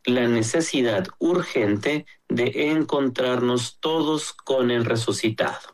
la necesidad urgente de encontrarnos todos con el resucitado.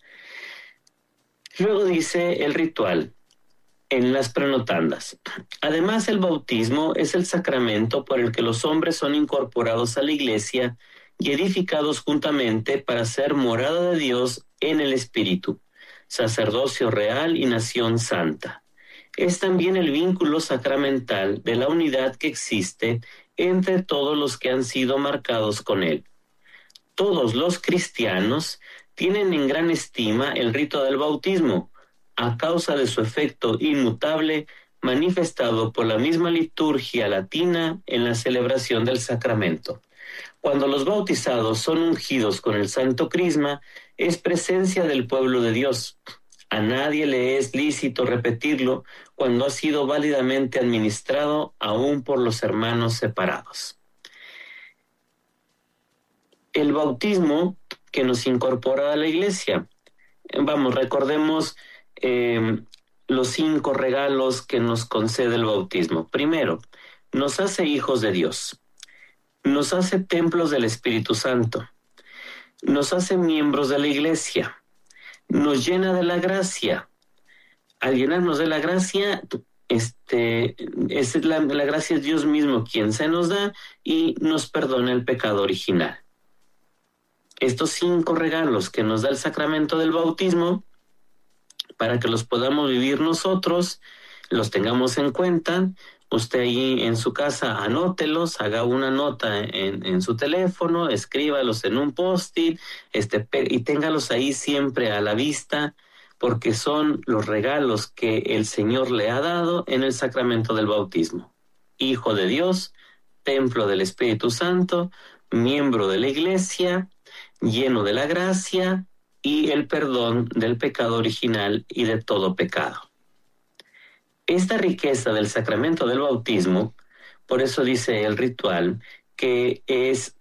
Luego dice el ritual en las prenotandas. Además, el bautismo es el sacramento por el que los hombres son incorporados a la Iglesia y edificados juntamente para ser morada de Dios en el Espíritu, sacerdocio real y nación santa. Es también el vínculo sacramental de la unidad que existe entre todos los que han sido marcados con él. Todos los cristianos tienen en gran estima el rito del bautismo, a causa de su efecto inmutable manifestado por la misma liturgia latina en la celebración del sacramento. Cuando los bautizados son ungidos con el Santo Crisma, es presencia del pueblo de Dios. A nadie le es lícito repetirlo cuando ha sido válidamente administrado aún por los hermanos separados. El bautismo que nos incorpora a la Iglesia. Recordemos los 5 regalos que nos concede el bautismo. Primero, nos hace hijos de Dios. Nos hace templos del Espíritu Santo. Nos hace miembros de la Iglesia. Nos llena de la gracia. Al llenarnos de la gracia, la gracia es Dios mismo quien se nos da y nos perdona el pecado original. Estos 5 regalos que nos da el sacramento del bautismo, para que los podamos vivir nosotros, los tengamos en cuenta. Usted ahí en su casa anótelos, haga una nota en su teléfono, escríbalos en un post-it, y téngalos ahí siempre a la vista, porque son los regalos que el Señor le ha dado en el sacramento del bautismo. Hijo de Dios, templo del Espíritu Santo, miembro de la Iglesia, lleno de la gracia y el perdón del pecado original y de todo pecado. Esta riqueza del sacramento del bautismo, por eso dice el ritual, que es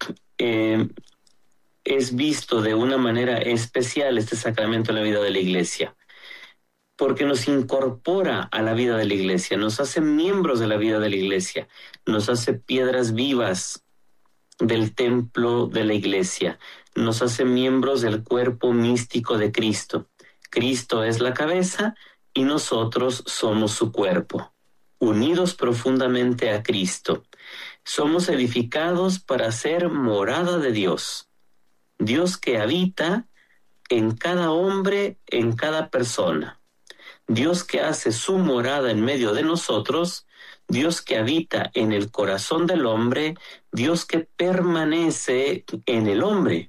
visto de una manera especial este sacramento en la vida de la Iglesia, porque nos incorpora a la vida de la Iglesia, nos hace miembros de la vida de la Iglesia, nos hace piedras vivas del templo de la Iglesia, nos hace miembros del cuerpo místico de Cristo. Cristo es la cabeza y nosotros somos su cuerpo, unidos profundamente a Cristo. Somos edificados para ser morada de Dios, Dios que habita en cada hombre, en cada persona, Dios que hace su morada en medio de nosotros, Dios que habita en el corazón del hombre, Dios que permanece en el hombre.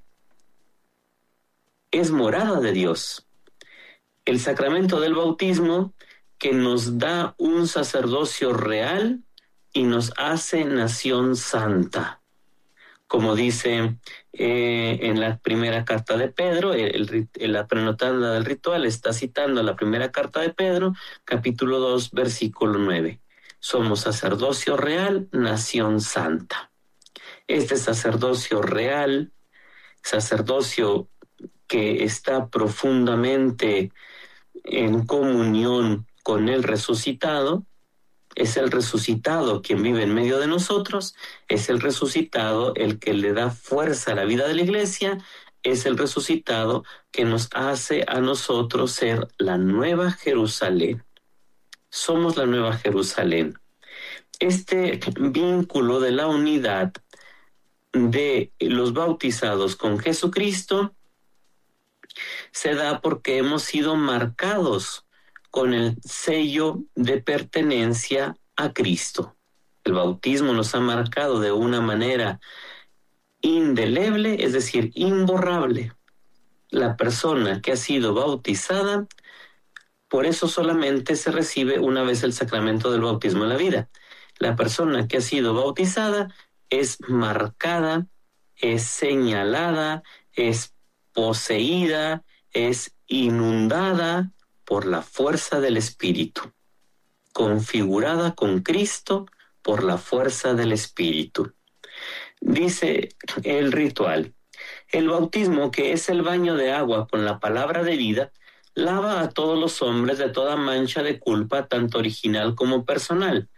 Es morada de Dios. El sacramento del bautismo que nos da un sacerdocio real y nos hace nación santa. Como dice en la primera carta de Pedro, la prenotanda del ritual está citando la primera carta de Pedro, capítulo 2, versículo 9. Somos sacerdocio real, nación santa. Este sacerdocio real, sacerdocio que está profundamente en comunión con el resucitado, es el resucitado quien vive en medio de nosotros, es el resucitado el que le da fuerza a la vida de la Iglesia, es el resucitado que nos hace a nosotros ser la nueva Jerusalén. Somos la nueva Jerusalén. Este vínculo de la unidad de los bautizados con Jesucristo se da porque hemos sido marcados con el sello de pertenencia a Cristo. El bautismo nos ha marcado de una manera indeleble, es decir, imborrable. La persona que ha sido bautizada, por eso solamente se recibe una vez el sacramento del bautismo en la vida. La persona que ha sido bautizada es marcada, es señalada, es poseída, es inundada por la fuerza del Espíritu, configurada con Cristo por la fuerza del Espíritu. Dice el ritual, el bautismo, que es el baño de agua con la palabra de vida, lava a todos los hombres de toda mancha de culpa, tanto original como personal,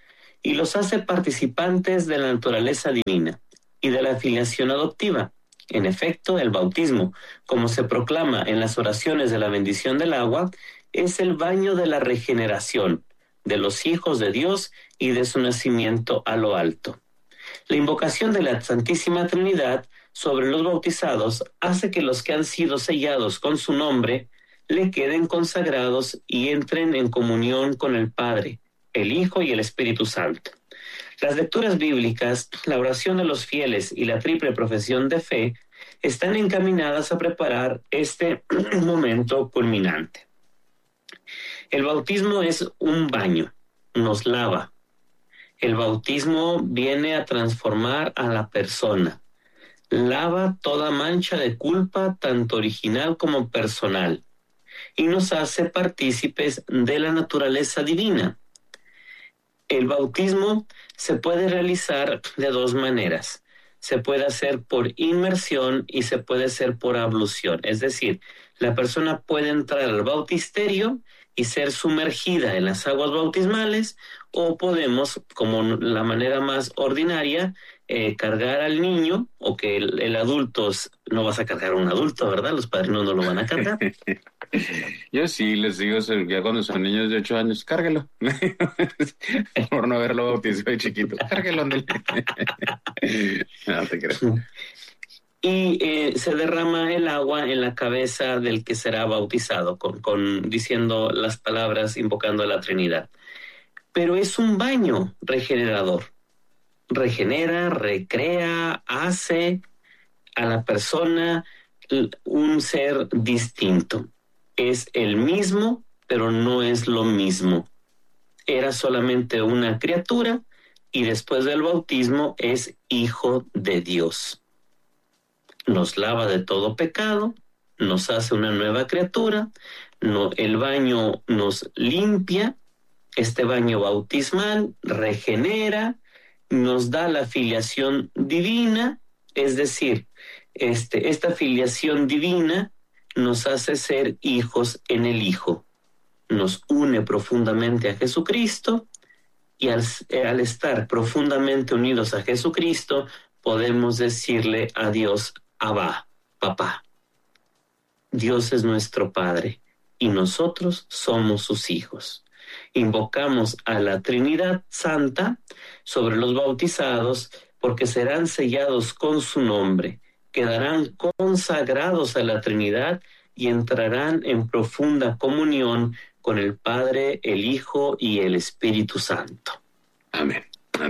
y los hace participantes de la naturaleza divina y de la filiación adoptiva. En efecto, el bautismo, como se proclama en las oraciones de la bendición del agua, es el baño de la regeneración de los hijos de Dios y de su nacimiento a lo alto. La invocación de la Santísima Trinidad sobre los bautizados hace que los que han sido sellados con su nombre le queden consagrados y entren en comunión con el Padre, el Hijo y el Espíritu Santo. Las lecturas bíblicas, la oración de los fieles y la triple profesión de fe están encaminadas a preparar este momento culminante. El bautismo es un baño, nos lava. El bautismo viene a transformar a la persona. Lava toda mancha de culpa, tanto original como personal, y nos hace partícipes de la naturaleza divina. El bautismo se puede realizar de dos maneras. Se puede hacer por inmersión y se puede hacer por ablución. Es decir, la persona puede entrar al bautisterio y ser sumergida en las aguas bautismales, o podemos, como la manera más ordinaria, cargar al niño, o que el adulto, no vas a cargar a un adulto, ¿verdad? Los padrinos no lo van a cargar. Yo sí les digo, ya cuando son niños de 8 años, cárguelo. Por no haberlo bautizado de chiquito, cárguelo. No te creas. Y se derrama el agua en la cabeza del que será bautizado, diciendo las palabras, invocando a la Trinidad. Pero es un baño regenerador. Regenera, recrea, hace a la persona un ser distinto. Es el mismo, pero no es lo mismo. Era solamente una criatura y después del bautismo es hijo de Dios. Nos lava de todo pecado, nos hace una nueva criatura, el baño nos limpia, este baño bautismal regenera, nos da la filiación divina, es decir, esta filiación divina nos hace ser hijos en el Hijo, nos une profundamente a Jesucristo y al estar profundamente unidos a Jesucristo podemos decirle a Dios, Abba, papá. Dios es nuestro Padre y nosotros somos sus hijos. Invocamos a la Trinidad Santa sobre los bautizados porque serán sellados con su nombre, quedarán consagrados a la Trinidad y entrarán en profunda comunión con el Padre, el Hijo y el Espíritu Santo. Amén.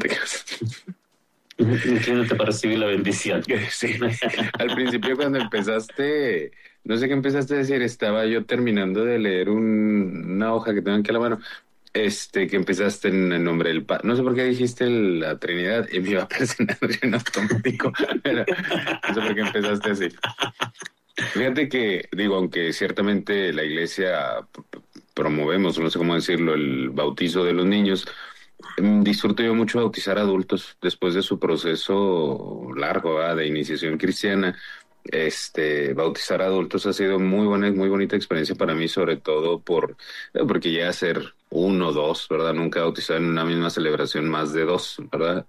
Inclínate para recibir la bendición. Sí. Al principio cuando empezaste, no sé qué empezaste a decir, estaba yo terminando de leer una hoja que tengo aquí a la mano, que empezaste en el nombre del Padre. No sé por qué dijiste la Trinidad y me iba presionando en automático, pero no sé por qué empezaste así. Fíjate que, aunque ciertamente la iglesia promovemos, no sé cómo decirlo, el bautizo de los niños, disfruto yo mucho bautizar adultos después de su proceso largo de iniciación cristiana. Bautizar adultos ha sido muy bonita experiencia para mí, sobre todo porque llega a ser 1 o 2, ¿verdad? Nunca he bautizado en una misma celebración más de 2, ¿verdad?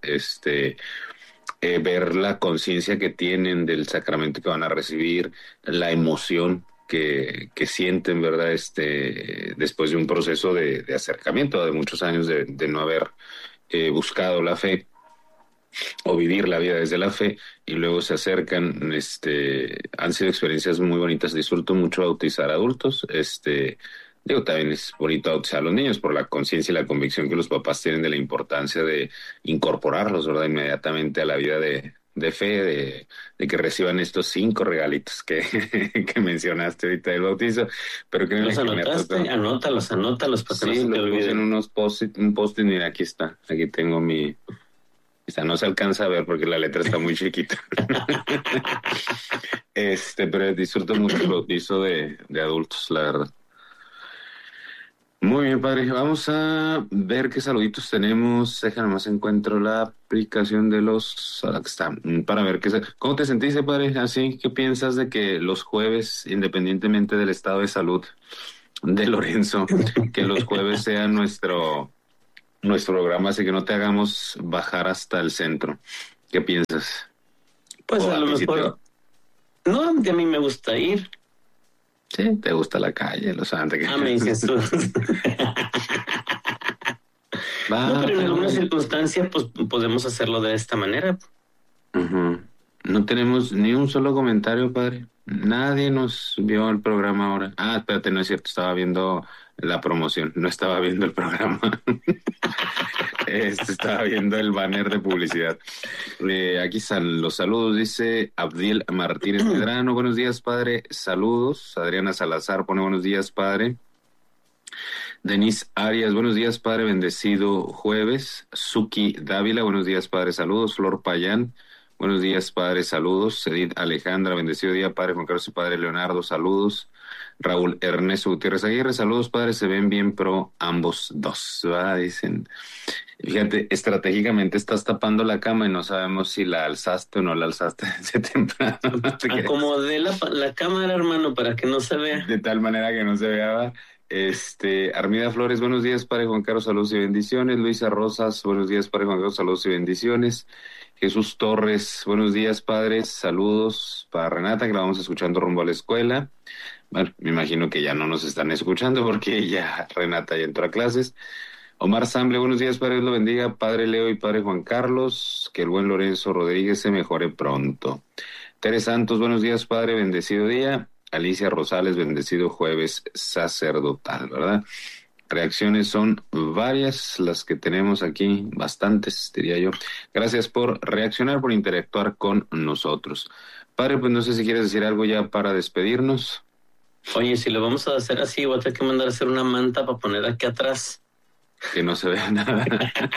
Ver la conciencia que tienen del sacramento que van a recibir, la emoción que sienten, ¿verdad? Después de un proceso de acercamiento, de muchos años de no haber buscado la fe o vivir la vida desde la fe, y luego se acercan, han sido experiencias muy bonitas. Disfruto mucho bautizar adultos, también es bonito bautizar a los niños por la conciencia y la convicción que los papás tienen de la importancia de incorporarlos, ¿verdad? Inmediatamente a la vida de fe, de que reciban estos 5 regalitos que mencionaste ahorita del bautizo, pero que ¿Los anotaste? Anótalos para que no se te olviden. En un post-it, mira, aquí está, aquí tengo no se alcanza a ver porque la letra está muy chiquita. Pero disfruto mucho el bautizo de adultos, la verdad. Muy bien, padre. Vamos a ver qué saluditos tenemos. Déjame más encuentro la aplicación de los... Aquí está, para ver ¿Cómo te sentiste, padre? Así, ¿qué piensas de que los jueves, independientemente del estado de salud de Lorenzo, que los jueves sean nuestro nuestro programa, así que no te hagamos bajar hasta el centro. ¿Qué piensas? Pues O a a lo ti sí mejor, no, a mí me gusta ir. Sí, te gusta la calle, Los Ángeles. Amén, Jesús. No, pero en algunas circunstancias, pues podemos hacerlo de esta manera. Ujú. No tenemos ni un solo comentario, padre. Nadie nos vio el programa ahora. Ah, espérate, no es cierto, estaba viendo la promoción, no estaba viendo el programa. Estaba viendo el banner de publicidad. Aquí están los saludos, dice Abdiel Martínez Medrano. Buenos días, padre. Saludos. Adriana Salazar pone buenos días, padre. Denise Arias, buenos días, padre. Bendecido jueves. Suki Dávila, buenos días, padre. Saludos. Flor Payán, buenos días, padre. Saludos. Edith Alejandra, bendecido día, padre. Juan Carlos y padre Leonardo, saludos. Raúl Ernesto Gutiérrez Aguirre, saludos, padre. Se ven bien pro ambos dos, ¿verdad? Dicen. Fíjate, estratégicamente estás tapando la cama y no sabemos si la alzaste o no la alzaste desde temprano. Acomodé la cámara, hermano, para que no se vea. De tal manera que no se vea. Armida Flores, buenos días, padre Juan Carlos, saludos y bendiciones. Luisa Rosas, buenos días, padre Juan Carlos, saludos y bendiciones. Jesús Torres, buenos días, padres, saludos para Renata, que la vamos escuchando rumbo a la escuela. Bueno, me imagino que ya no nos están escuchando porque ya Renata ya entró a clases. Omar Samble, buenos días, padre, Dios lo bendiga, padre Leo y padre Juan Carlos, que el buen Lorenzo Rodríguez se mejore pronto. Tere Santos, buenos días, padre, bendecido día. Alicia Rosales, bendecido jueves sacerdotal, ¿verdad? Reacciones son varias las que tenemos aquí, bastantes, diría yo. Gracias por reaccionar, por interactuar con nosotros. Padre, pues no sé si quieres decir algo ya para despedirnos. Oye, si lo vamos a hacer así, voy a tener que mandar a hacer una manta para poner aquí atrás. Que no se vea nada.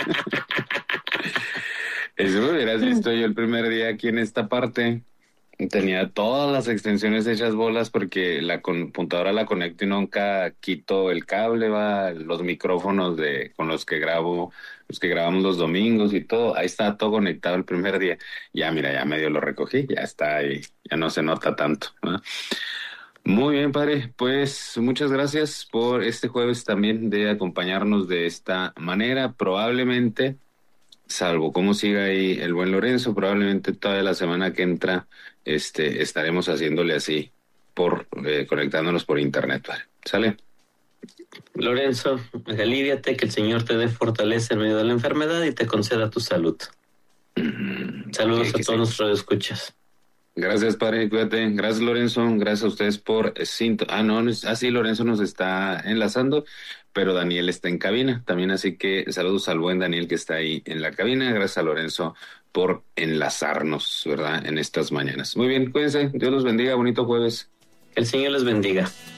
Eso me hubieras visto yo el primer día aquí en esta parte. Tenía todas las extensiones hechas bolas porque la computadora la conecto y nunca quito el cable, los micrófonos con los que grabamos los domingos y todo. Ahí está todo conectado el primer día. Ya, mira, ya medio lo recogí, ya está ahí, ya no se nota tanto, ¿no? Muy bien, padre. Pues muchas gracias por este jueves también de acompañarnos de esta manera. Probablemente, salvo cómo siga ahí el buen Lorenzo, probablemente toda la semana que entra estaremos haciéndole así, conectándonos por internet, padre. ¿Sale? Lorenzo, alíviate, que el Señor te dé fortaleza en medio de la enfermedad y te conceda tu salud. Saludos a todos nuestros escuchas. Gracias, padre, cuídate. Gracias, Lorenzo. Gracias a ustedes por sí, Lorenzo nos está enlazando, pero Daniel está en cabina también, así que saludos al buen Daniel que está ahí en la cabina. Gracias a Lorenzo por enlazarnos, ¿verdad?, en estas mañanas. Muy bien, cuídense. Dios los bendiga. Bonito jueves. Que el Señor les bendiga.